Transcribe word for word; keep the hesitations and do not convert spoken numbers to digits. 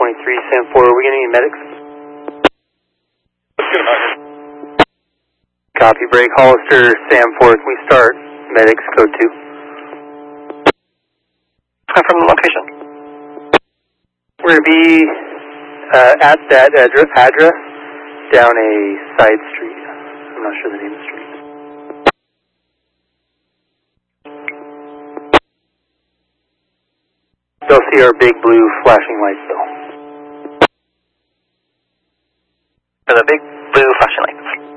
twenty-three, Sam four, are we going to need medics? Copy, break, Hollister, Sam four, can we start? Medics, code two. I'm from the location. We're going to be uh, at that address, address down a side street. I'm not sure the name of the street. They'll see our big blue flashing lights though. For the big blue flashing lights.